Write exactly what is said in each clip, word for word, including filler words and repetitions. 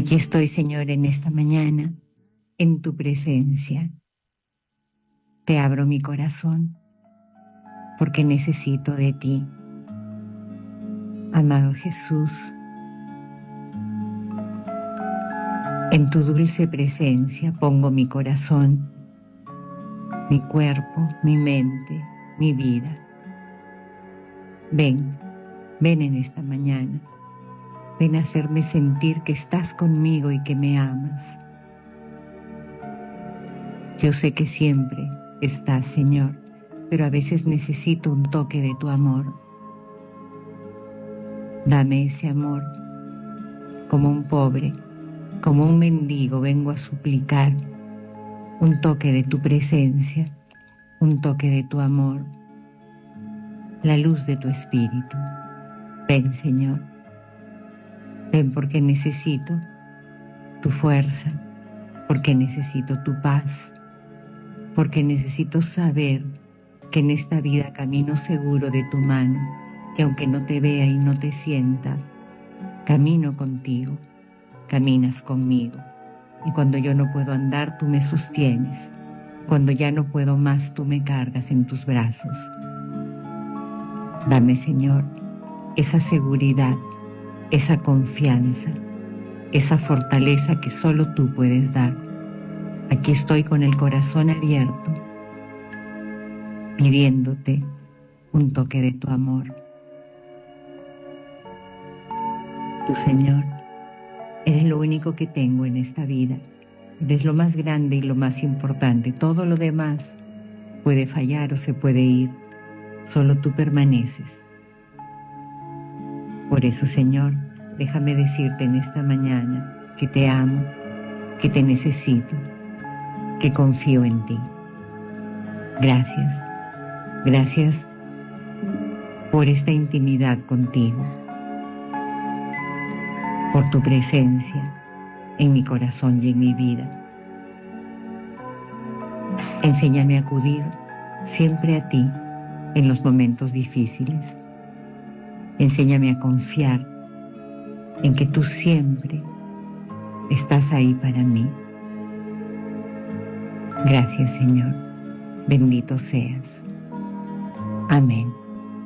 Aquí estoy, Señor, en esta mañana, en tu presencia. Te abro mi corazón, porque necesito de ti. Amado Jesús, en tu dulce presencia pongo mi corazón, mi cuerpo, mi mente, mi vida. Ven, ven en esta mañana. Ven a hacerme sentir que estás conmigo y que me amas. Yo sé que siempre estás, Señor, pero a veces necesito un toque de tu amor. Dame ese amor. Como un pobre, como un mendigo, vengo a suplicar un toque de tu presencia, un toque de tu amor, la luz de tu espíritu. Ven, Señor. Ven porque necesito tu fuerza, porque necesito tu paz, porque necesito saber que en esta vida camino seguro de tu mano, que aunque no te vea y no te sienta, camino contigo, caminas conmigo. Y cuando yo no puedo andar, tú me sostienes. Cuando ya no puedo más, tú me cargas en tus brazos. Dame, Señor, esa seguridad, esa confianza, esa fortaleza que solo tú puedes dar. Aquí estoy con el corazón abierto, pidiéndote un toque de tu amor. Tú, Señor, eres lo único que tengo en esta vida. Eres lo más grande y lo más importante. Todo lo demás puede fallar o se puede ir. Solo tú permaneces. Por eso, Señor, déjame decirte en esta mañana que te amo, que te necesito, que confío en ti. Gracias. Gracias por esta intimidad contigo, por tu presencia en mi corazón y en mi vida. Enséñame a acudir siempre a ti en los momentos difíciles. Enséñame a confiar en que tú siempre estás ahí para mí. Gracias, Señor. Bendito seas. Amén.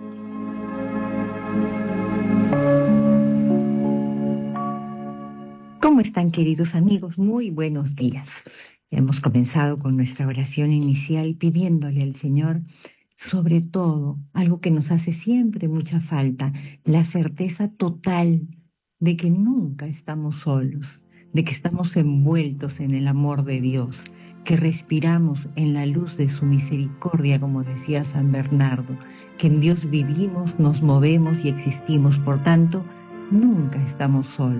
¿Cómo están, queridos amigos? Muy buenos días. Hemos comenzado con nuestra oración inicial pidiéndole al Señor, sobre todo, algo que nos hace siempre mucha falta, la certeza total de que nunca estamos solos, de que estamos envueltos en el amor de Dios, que respiramos en la luz de su misericordia, como decía San Bernardo, que en Dios vivimos, nos movemos y existimos, por tanto, nunca estamos solos.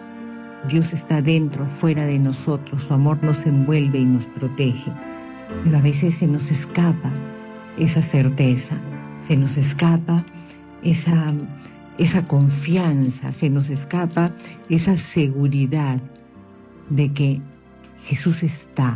Dios está dentro, fuera de nosotros, su amor nos envuelve y nos protege, pero a veces se nos escapa esa certeza, se nos escapa esa, esa confianza, se nos escapa esa seguridad de que Jesús está,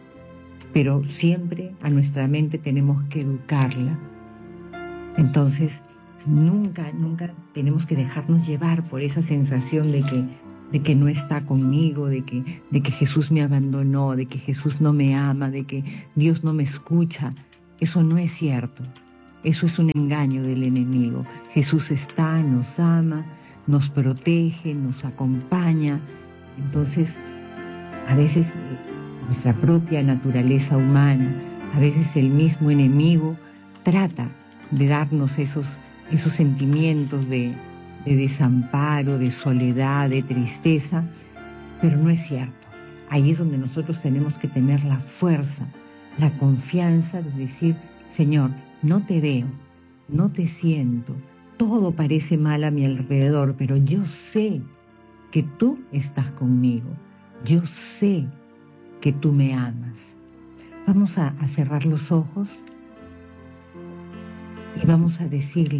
pero siempre a nuestra mente tenemos que educarla. Entonces, nunca, nunca tenemos que dejarnos llevar por esa sensación de que, de que no está conmigo, de que, de que Jesús me abandonó, de que Jesús no me ama, de que Dios no me escucha. Eso no es cierto. Eso es un engaño del enemigo. Jesús está, nos ama, nos protege, nos acompaña. Entonces, a veces nuestra propia naturaleza humana, a veces el mismo enemigo trata de darnos esos, esos sentimientos de, de desamparo, de soledad, de tristeza, pero no es cierto. Ahí es donde nosotros tenemos que tener la fuerza, la confianza de decir, Señor, no te veo, no te siento, todo parece mal a mi alrededor, pero yo sé que tú estás conmigo, yo sé que tú me amas. Vamos a, a cerrar los ojos y vamos a decirle